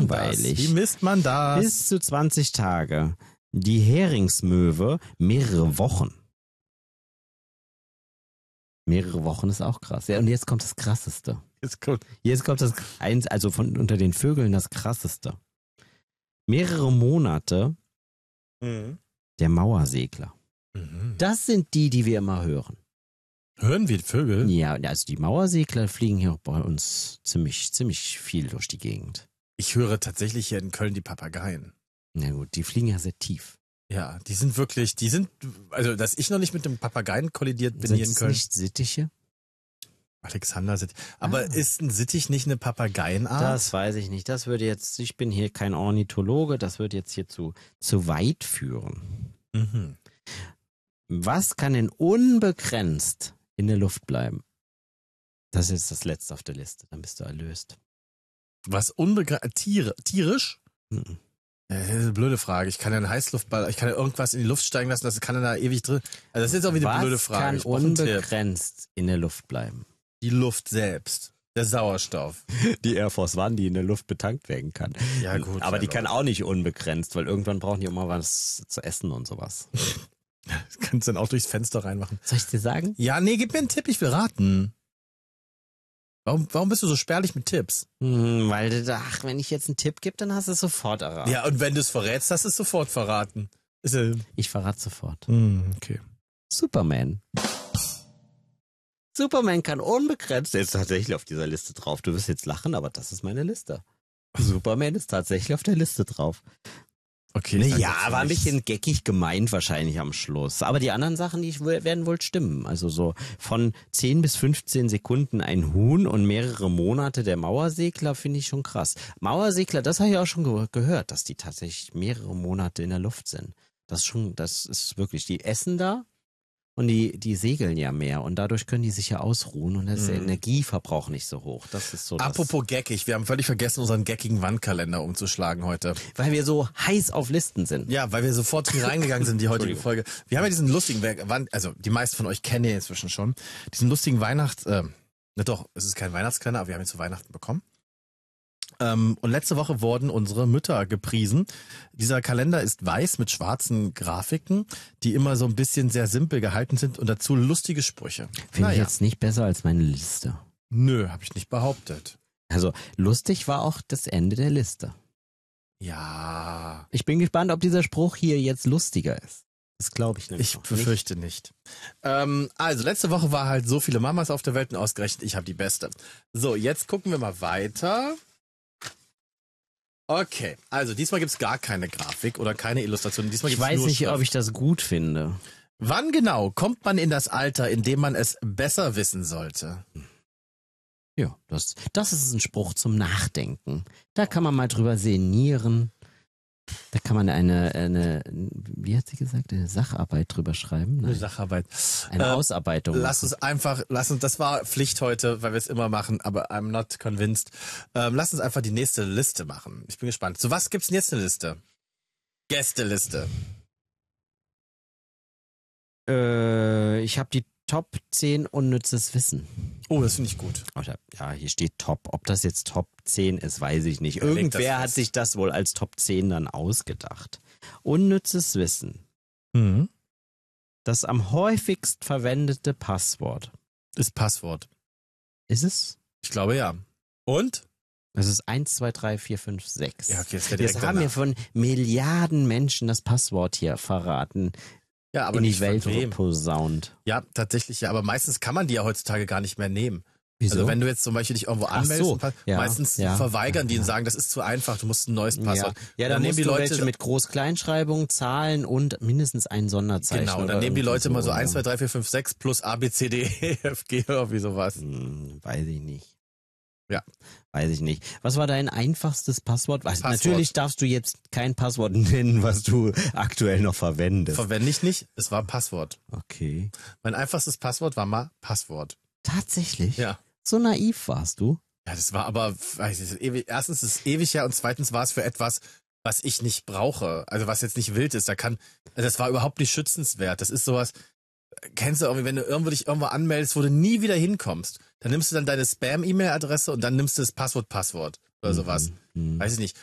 langweilig. Wie misst man das? Bis zu 20 Tage. Die Heringsmöwe mehrere Wochen. Mehrere Wochen ist auch krass. Ja, und jetzt kommt das Krasseste. Jetzt kommt das also von unter den Vögeln das Krasseste. Mehrere Monate der Mauersegler. Das sind die wir immer hören. Hören wir Vögel? Ja, also die Mauersegler fliegen hier bei uns ziemlich viel durch die Gegend. Ich höre tatsächlich hier in Köln die Papageien. Na gut, die fliegen ja sehr tief. Ja, also dass ich noch nicht mit dem Papageien kollidiert bin Sind hier in es Köln. nicht Sittiche? Alexander Sittich. Aber ist ein Sittich nicht eine Papageienart? Das weiß ich nicht. Ich bin hier kein Ornithologe, das würde jetzt hier zu weit führen. Mhm. Was kann denn unbegrenzt in der Luft bleiben? Das ist das Letzte auf der Liste, dann bist du erlöst. Was unbegrenzt? Tierisch? Mhm. Das ist eine blöde Frage. Ich kann ja einen Heißluftball, ich kann ja irgendwas in die Luft steigen lassen, das kann dann da ewig drin. Also das ist jetzt auch wieder eine blöde Frage. Was kann unbegrenzt in der Luft bleiben? Die Luft selbst. Der Sauerstoff. Die Air Force One, die in der Luft betankt werden kann. Ja gut. Aber die kann auch nicht unbegrenzt, weil irgendwann brauchen die immer was zu essen und sowas. Das kannst du dann auch durchs Fenster reinmachen. Soll ich dir sagen? Ja, nee, gib mir einen Tipp, ich will raten. Warum bist du so spärlich mit Tipps? Weil wenn ich jetzt einen Tipp gebe, dann hast du es sofort erraten. Ja, und wenn du es verrätst, hast du es sofort verraten. Ich verrate sofort. Okay. Superman. Superman kann unbegrenzt, der ist tatsächlich auf dieser Liste drauf. Du wirst jetzt lachen, aber das ist meine Liste. Superman ist tatsächlich auf der Liste drauf. Okay. Ja, war ein bisschen geckig gemeint wahrscheinlich am Schluss. Aber die anderen Sachen, werden wohl stimmen. Also so von 10 bis 15 Sekunden ein Huhn und mehrere Monate der Mauersegler finde ich schon krass. Mauersegler, das habe ich auch schon gehört, dass die tatsächlich mehrere Monate in der Luft sind. Das ist wirklich, die essen da und die segeln ja mehr und dadurch können die sich ja ausruhen und da ist der Energieverbrauch nicht so hoch. Das ist so. Apropos geckig, wir haben völlig vergessen, unseren geckigen Wandkalender umzuschlagen heute. Weil wir so heiß auf Listen sind. Ja, weil wir sofort hier reingegangen sind, die heutige Folge. Wir haben ja diesen lustigen, also die meisten von euch kennen ja inzwischen schon, diesen lustigen es ist kein Weihnachtskalender, aber wir haben ihn zu Weihnachten bekommen. Und letzte Woche wurden unsere Mütter gepriesen. Dieser Kalender ist weiß mit schwarzen Grafiken, die immer so ein bisschen sehr simpel gehalten sind und dazu lustige Sprüche. Finde ich jetzt nicht besser als meine Liste. Nö, habe ich nicht behauptet. Also lustig war auch das Ende der Liste. Ja. Ich bin gespannt, ob dieser Spruch hier jetzt lustiger ist. Das glaube ich nämlich. Ich befürchte nicht. Also, letzte Woche war halt so viele Mamas auf der Welt und ausgerechnet, ich habe die beste. So, jetzt gucken wir mal weiter. Okay, also diesmal gibt's gar keine Grafik oder keine Illustration. Diesmal Ich gibt's weiß nur nicht, Schrift. ob ich das gut finde. Wann genau kommt man in das Alter, in dem man es besser wissen sollte? Ja, das ist ein Spruch zum Nachdenken. Da kann man mal drüber sinnieren. Da kann man wie hat sie gesagt, eine Sacharbeit drüber schreiben? Nein, Eine Sacharbeit. eine Ausarbeitung. Lass uns, das war Pflicht heute, weil wir es immer machen, aber I'm not convinced. Lass uns einfach die nächste Liste machen. Ich bin gespannt. Zu was gibt's denn jetzt eine Liste? Gästeliste. Ich habe die Top 10 unnützes Wissen. Oh, das finde ich gut. Ja, hier steht Top. Ob das jetzt Top 10 ist, weiß ich nicht. Ja, leg das Irgendwer hat fest. sich das wohl als Top 10 dann ausgedacht. Unnützes Wissen. Mhm. Das am häufigst verwendete Passwort. Das Passwort. Ist es? Ich glaube ja. Und? Es ist 1, 2, 3, 4, 5, 6. Ja, okay, jetzt direkt Jetzt haben wir danach. von Milliarden Menschen das Passwort hier verraten. Ja, aber in die nicht von Welt wem. posaunt. Ja, tatsächlich ja, aber meistens kann man die ja heutzutage gar nicht mehr nehmen. Wieso? Also wenn du jetzt zum Beispiel dich irgendwo anmeldest, so, ja, meistens ja, verweigern die und sagen, das ist zu einfach, du musst ein neues Passwort. Ja, dann nehmen musst die du Leute welche mit Groß-Kleinschreibung, Zahlen und mindestens ein Sonderzeichen. Genau, oder dann nehmen die irgendwie Leute immer so oder? 1, 2, 3, 4, 5, 6 plus A, B, C, D, E, F, G oder wie sowas. Weiß ich nicht. Ja. Weiß ich nicht. Was war dein einfachstes Passwort? Passwort. Natürlich darfst du jetzt kein Passwort nennen, was du aktuell noch verwendest. Verwende ich nicht, es war Passwort. Okay. Mein einfachstes Passwort war mal Passwort. Tatsächlich? Ja. So naiv warst du? Ja, das war aber, weiß ich, ewig, erstens ist es ewig her und zweitens war es für etwas, was ich nicht brauche. Also was jetzt nicht wild ist. Das war überhaupt nicht schützenswert. Das ist sowas, kennst du irgendwie, wenn du dich irgendwo anmeldest, wo du nie wieder hinkommst, dann nimmst du dann deine Spam-E-Mail-Adresse und dann nimmst du das Passwort oder sowas. Weiß ich nicht.